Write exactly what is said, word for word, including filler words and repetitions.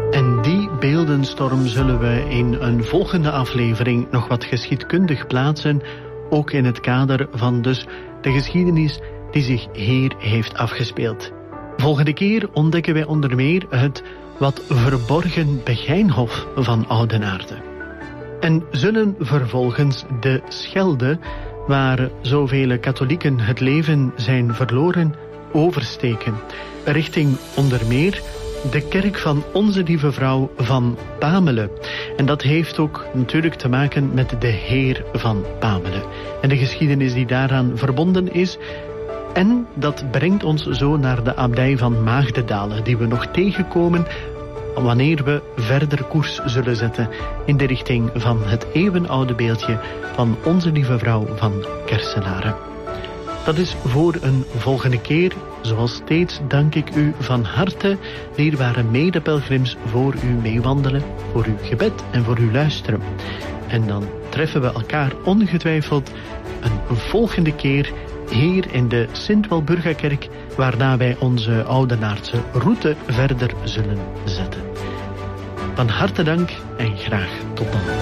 En die beeldenstorm zullen we in een volgende aflevering nog wat geschiedkundig plaatsen, ook in het kader van dus de geschiedenis die zich hier heeft afgespeeld. Volgende keer ontdekken wij onder meer het wat verborgen Begijnhof van Oudenaarde. En zullen vervolgens de Schelde, waar zoveel katholieken het leven zijn verloren, oversteken, richting onder meer de kerk van Onze Lieve Vrouw van Pamelen. En dat heeft ook natuurlijk te maken met de Heer van Pamelen en de geschiedenis die daaraan verbonden is. En dat brengt ons zo naar de abdij van Maagdedalen, die we nog tegenkomen wanneer we verder koers zullen zetten in de richting van het eeuwenoude beeldje van Onze Lieve Vrouw van Kersenaren. Dat is voor een volgende keer. Zoals steeds dank ik u van harte, dierbare medepelgrims, voor uw meewandelen, voor uw gebed en voor uw luisteren. En dan treffen we elkaar ongetwijfeld een volgende keer hier in de Sint-Walburgakerk, waarna wij onze Oudenaardse route verder zullen zetten. Van harte dank en graag tot dan.